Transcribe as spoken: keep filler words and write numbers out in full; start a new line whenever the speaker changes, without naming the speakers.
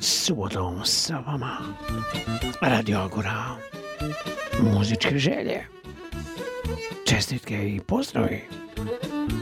subotom sa vama. Radio Agora. Muzičke želje. Čestitke i pozdravi.